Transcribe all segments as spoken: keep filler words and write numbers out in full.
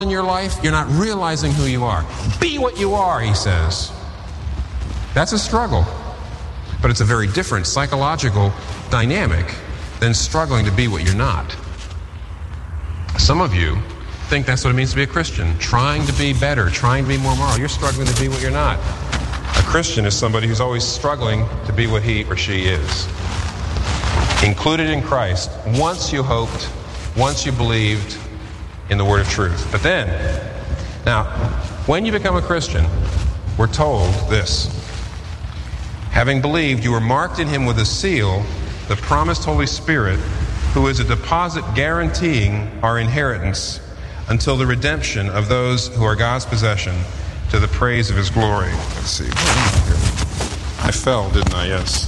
in your life, you're not realizing who you are. Be what you are, he says. That's a struggle. But it's a very different psychological dynamic than struggling to be what you're not. Some of you think that's what it means to be a Christian. Trying to be better, trying to be more moral. You're struggling to be what you're not. A Christian is somebody who's always struggling to be what he or she is. Included in Christ, once you hoped, once you believed in the word of truth. But then, now, when you become a Christian, we're told this. Having believed, you were marked in him with a seal, the promised Holy Spirit, who is a deposit guaranteeing our inheritance until the redemption of those who are God's possession to the praise of his glory. Let's see. I fell, didn't I? Yes.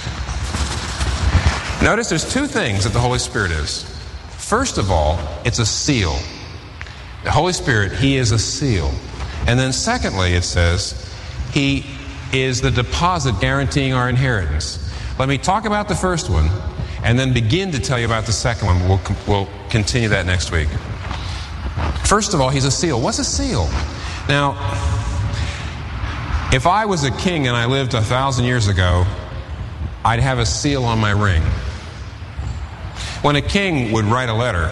Notice there's two things that the Holy Spirit is. First of all, it's a seal. The Holy Spirit, he is a seal. And then secondly, it says, he is the deposit guaranteeing our inheritance. Let me talk about the first one and then begin to tell you about the second one. We'll, we'll continue that next week. First of all, he's a seal. What's a seal? Now, if I was a king and I lived a thousand years ago, I'd have a seal on my ring. When a king would write a letter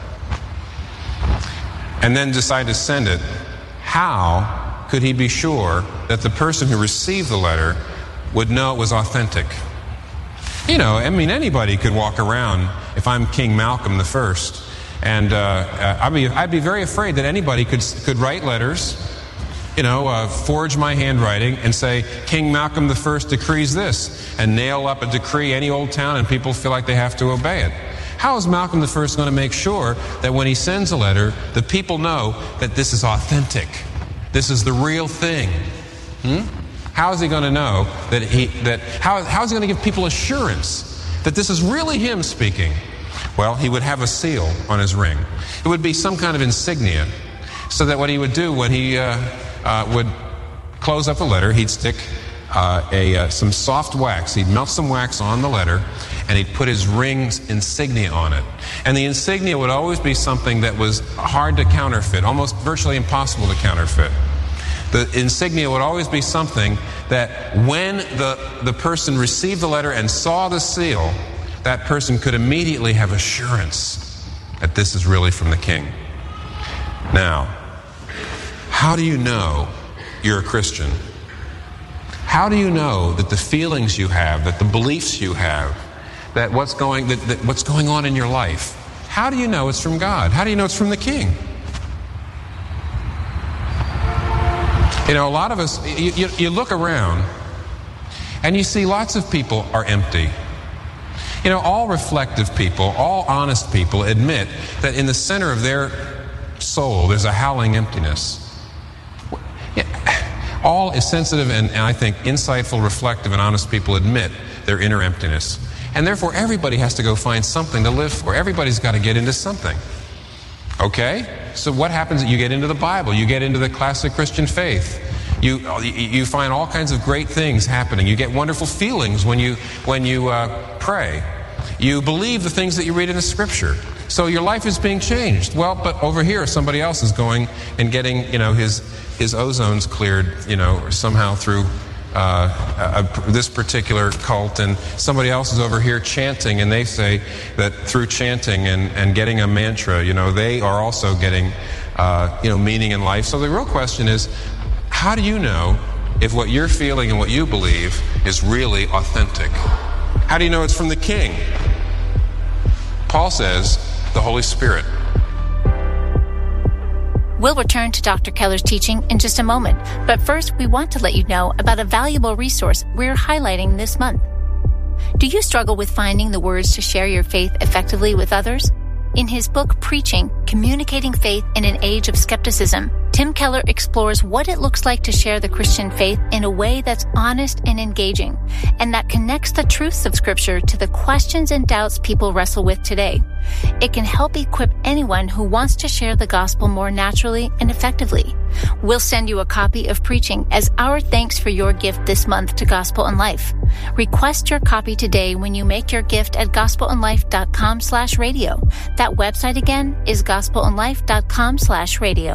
and then decide to send it, how could he be sure that the person who received the letter would know it was authentic? You know, I mean, anybody could walk around, if I'm King Malcolm the First, and uh, I'd be I'd be very afraid that anybody could could write letters, you know, uh, forge my handwriting and say, King Malcolm the First decrees this, and nail up a decree any old town, and people feel like they have to obey it. How is Malcolm the First going to make sure that when he sends a letter, the people know that this is authentic? This is the real thing. Hmm? How is he going to know that he that how how is he going to give people assurance that this is really him speaking? Well, he would have a seal on his ring. It would be some kind of insignia, so that what he would do when he uh, uh, would close up the letter, he'd stick uh, a uh, some soft wax. He'd melt some wax on the letter, and he'd put his ring's insignia on it. And the insignia would always be something that was hard to counterfeit, almost virtually impossible to counterfeit. The insignia would always be something that when the, the person received the letter and saw the seal, that person could immediately have assurance that this is really from the king. Now, how do you know you're a Christian? How do you know that the feelings you have, that the beliefs you have, that what's going that, that what's going on in your life, how do you know it's from God? How do you know it's from the king? You know, a lot of us, you, you, you look around and you see lots of people are empty. You know, all reflective people, all honest people admit that in the center of their soul there's a howling emptiness. All is sensitive and, and I think insightful, reflective, and honest people admit their inner emptiness. And therefore everybody has to go find something to live for. Everybody's got to get into something. Okay? So what happens? You get into the Bible. You get into the classic Christian faith. You you find all kinds of great things happening. You get wonderful feelings when you when you uh, pray. You believe the things that you read in the Scripture. So your life is being changed. Well, but over here somebody else is going and getting, you know, his his ozone's cleared, you know, or somehow through uh, a, a, this particular cult, and somebody else is over here chanting, and they say that through chanting and, and getting a mantra, you know, they are also getting, uh, you know, meaning in life. So the real question is, how do you know if what you're feeling and what you believe is really authentic? How do you know it's from the King? Paul says, the Holy Spirit. We'll return to Doctor Keller's teaching in just a moment, but first we want to let you know about a valuable resource we're highlighting this month. Do you struggle with finding the words to share your faith effectively with others? In his book, Preaching, Communicating Faith in an Age of Skepticism, Tim Keller explores what it looks like to share the Christian faith in a way that's honest and engaging, and that connects the truths of Scripture to the questions and doubts people wrestle with today. It can help equip anyone who wants to share the gospel more naturally and effectively. We'll send you a copy of Preaching as our thanks for your gift this month to Gospel in Life. Request your copy today when you make your gift at gospelinlife.com slash radio. That website again is gospelinlife.com slash radio.